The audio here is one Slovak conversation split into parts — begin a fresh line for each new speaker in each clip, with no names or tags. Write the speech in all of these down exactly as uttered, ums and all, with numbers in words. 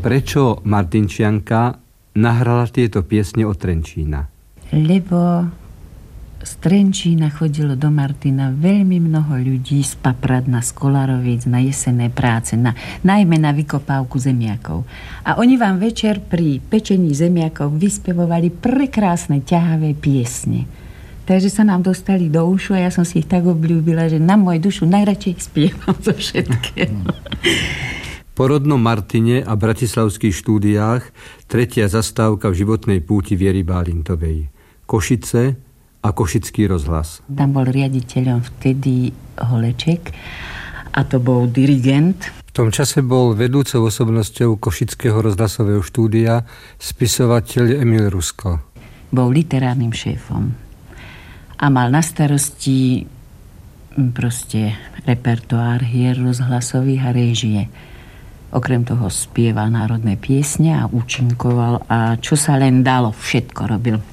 Prečo Martinčianka nahrala tieto piesne od Trenčína?
Lebo z Trenčína chodilo do Martina veľmi mnoho ľudí z Papradna, z Kolarovic na jesenné práce, na, najmä na vykopávku zemiakov. A oni vám večer pri pečení zemiakov vyspevovali prekrásne ťahavé piesne. Takže sa nám dostali do ušu a ja som si ich tak obľúbila, že na moju dušu najradšej spievam zo všetkého.
Po rodnom Martine a bratislavských štúdiách tretia zastávka v životnej púti Viery Bálintovej. Košice a Košický rozhlas.
Tam bol riaditeľom vtedy Holeček a to bol dirigent.
V tom čase bol vedúcou osobnosťou Košického rozhlasového štúdia spisovateľ Emil Rusko.
Bol literárnym šéfom a mal na starosti proste repertoár hier rozhlasových a réžie. Okrem toho spieval národné piesne a účinkoval a čo sa len dalo, všetko robil.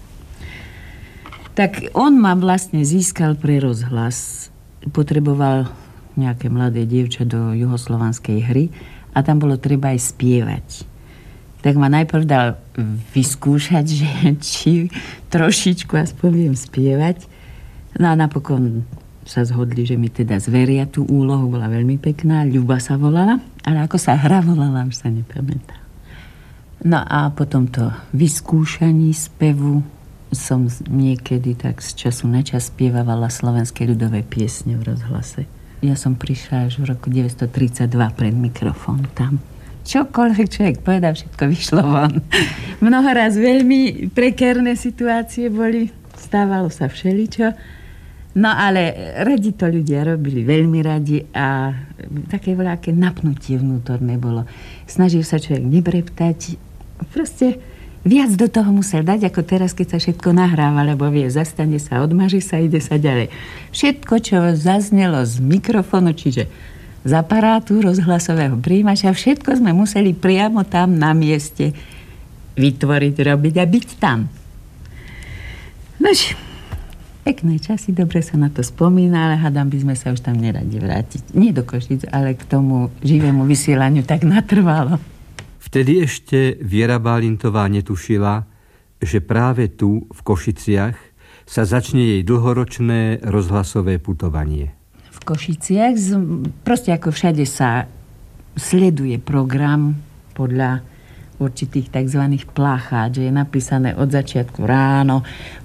Tak on ma vlastne získal pre rozhlas. Potreboval nejaké mladé dievča do juhoslovanskej hry a tam bolo treba aj spievať. Tak ma najprv dal vyskúšať, že či trošičku aspoň viem spievať. No a napokon sa zhodli, že mi teda zveria tú úlohu. Bola veľmi pekná, Ľuba sa volala, ale ako sa hra volala, už sa nepamätám. No a potom to vyskúšaní spevu som niekedy tak z času na čas spievala slovenské ľudové piesne v rozhlase. Ja som prišla až v roku deväťsto tridsaťdva pred mikrofón tam. Čokoľvek človek povedal, všetko vyšlo von. Mnoho raz veľmi prekérne situácie boli, stávalo sa všeličo. No ale radi to ľudia robili, veľmi radi a také veľké napnutie vnútorné bolo. Snažil sa človek nebreptať, proste viac do toho musel dať, ako teraz, keď sa všetko nahráva, lebo vie, zastane sa, odmaží sa, ide sa ďalej. Všetko, čo zaznelo z mikrofónu, čiže z aparátu rozhlasového príjimača, všetko sme museli priamo tam na mieste vytvoriť, robiť a byť tam. Nož, pekné časy, dobre sa na to spomína, ale hádam, by sme sa už tam neradi vrátiť. Nie do Košic, ale k tomu živému vysielaniu tak natrvalo.
Vtedy ešte Viera Bálintová netušila, že práve tu, v Košiciach, sa začne jej dlhoročné rozhlasové putovanie.
V Košiciach, proste ako všade sa sleduje program podľa určitých tzv. Plácháč, že je napísané od začiatku ráno,